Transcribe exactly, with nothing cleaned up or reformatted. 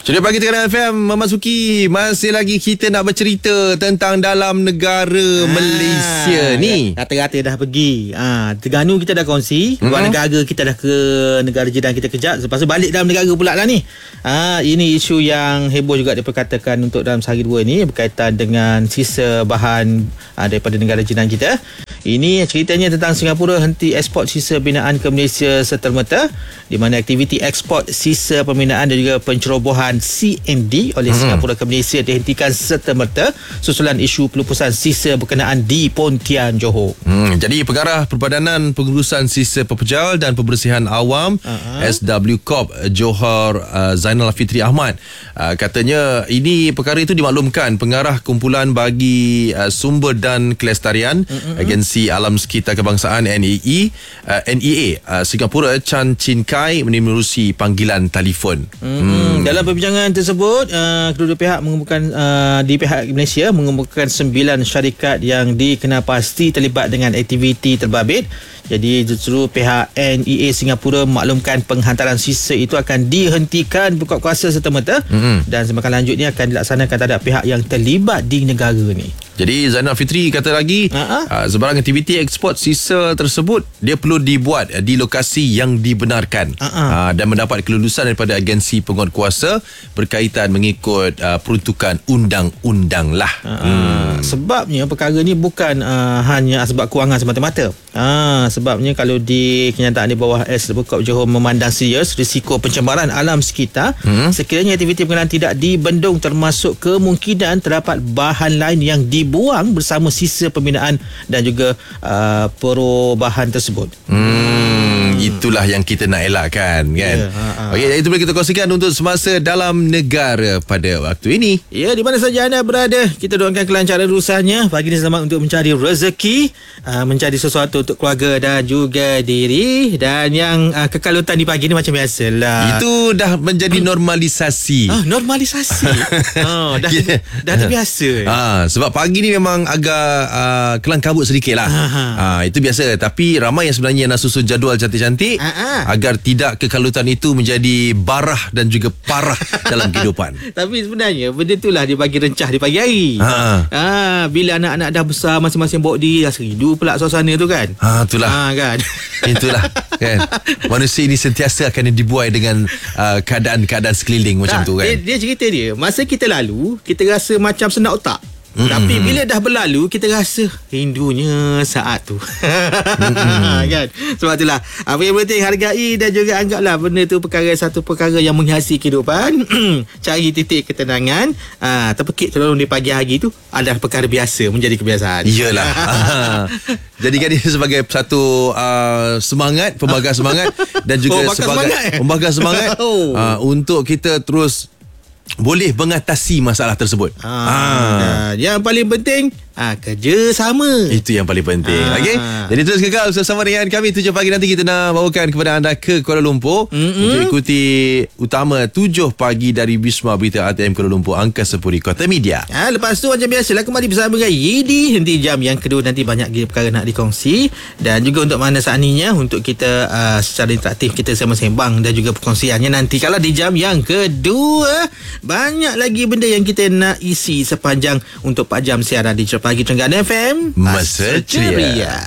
Sudah pagi Terengganu F M memasuki masih lagi kita nak bercerita tentang dalam negara ha, Malaysia ni. Rata-rata dah pergi. Ha, Terengganu kita dah kongsi, mm-hmm. luar negara kita dah ke negara jiran kita kejap. Lepas tu balik dalam negara pula lah ni. Ha, ini isu yang heboh juga diperkatakan untuk dalam sehari dua ni berkaitan dengan sisa bahan ha, daripada negara jiran kita. Ini ceritanya tentang Singapura henti ekspor sisa binaan ke Malaysia serta-merta, di mana aktiviti ekspor sisa pembinaan dan juga pencerobohan C N D oleh hmm. Singapura ke Malaysia dihentikan serta-merta susulan isu pelupusan sisa berkenaan di Pontian, Johor. Hmm, jadi Pengarah Perbadanan Pengurusan Sisa Pepejal dan Pembersihan Awam uh-huh. S W Corp Johor uh, Zainal Fitri Ahmad uh, katanya ini perkara itu dimaklumkan Pengarah Kumpulan Bagi uh, Sumber dan Kelestarian uh-huh. Agensi Alam Sekitar Kebangsaan N E E uh, N E A uh, Singapura Chan Chin Kai menerusi panggilan telefon. Hmm. Hmm. Dalam perbincangan tersebut, uh, kedua-dua pihak mengumpulkan uh, di pihak Malaysia mengumpulkan sembilan syarikat yang dikenal pasti terlibat dengan aktiviti terbabit. Jadi justru pihak N E A Singapura memaklumkan penghantaran sisa itu akan dihentikan berkuat kuasa serta-merta mm-hmm. dan semakan lanjutnya akan dilaksanakan terhadap pihak yang terlibat di negara ni. Jadi Zainal Fitri kata lagi uh, sebarang aktiviti ekspor sisa tersebut dia perlu dibuat uh, di lokasi yang dibenarkan uh, dan mendapat kelulusan daripada agensi penguatkuasa berkaitan mengikut uh, peruntukan undang-undang lah. Uh, hmm. Sebabnya perkara ni bukan uh, hanya sebab kewangan semata-mata. Ah, sebabnya kalau di kenyataan di bawah S W Corp Johor memandang serius risiko pencemaran alam sekitar, hmm. sekiranya aktiviti pengenalan tidak dibendung termasuk kemungkinan terdapat bahan lain yang dibuang bersama sisa pembinaan dan juga uh, perubahan tersebut. Hmm, itulah yang kita nak elakkan kan. Yeah, ha, ha. Okey, itu boleh kita kongsikan untuk semasa dalam negara pada waktu ini. Ya, di mana saja anda berada, kita doakan kelancaran urusannya. Pagi ini selamat untuk mencari rezeki, uh, mencari sesuatu untuk keluarga dan juga diri, dan yang uh, kekalutan di pagi ni macam biasalah. Itu dah menjadi normalisasi. Ah, normalisasi. oh, dah yeah. dah terbiasa. Ah, sebab pagi ni memang agak uh, kelang kabut sedikit lah. Ah, itu biasa. Tapi ramai yang sebenarnya nak susun jadual cantik-cantik Aha. agar tidak kekalutan itu menjadi barah dan juga parah dalam kehidupan. Tapi sebenarnya benda itulah dia bagi rencah di pagi hari. Ha. Ah, bila anak-anak dah besar masing-masing bawa diri, dah seridu pula suasana tu kan. Ha, itulah. Ha, kan. Itulah kan. Manusia ini sentiasa akan dibuai dengan uh, keadaan-keadaan sekeliling macam tak, tu kan. Dia, dia cerita dia, masa kita lalu kita rasa macam senak otak. Mm-hmm. Tapi bila dah berlalu kita rasa rindunya saat tu. Mm-hmm. Kan? Sebab itulah apa yang penting hargai dan juga anggaplah benda tu perkara satu perkara yang menghiasi kehidupan. Cari titik ketenangan, ah, terpekik tolong di pagi hari tu adalah perkara biasa menjadi kebiasaan. Iyalah. Jadikan dia sebagai satu uh, semangat, pembakar semangat dan juga oh, sebagai semangat, eh? pembakar semangat oh. uh, untuk kita terus boleh mengatasi masalah tersebut. Ha, ha. Yang paling penting ha, kerja sama. Itu yang paling penting. Ha. Okey. Jadi terus kekal bersama dengan kami. Tujuh pagi nanti kita nak bawakan kepada anda ke Kuala Lumpur mm-hmm. untuk ikuti utama tujuh pagi dari Wisma Berita A T M Kuala Lumpur Angkasa Puri Kota Media. Ha, lepas tu macam biasalah kembali bersama dengan Yedi. Nanti jam yang kedua nanti banyak perkara nak dikongsi, dan juga untuk mana saatnya untuk kita uh, secara interaktif kita sembang-sembang dan juga perkongsiannya nanti kalau di jam yang kedua. Banyak lagi benda yang kita nak isi sepanjang untuk empat jam siaran di Pagi Terengganu F M. Masa Ceria.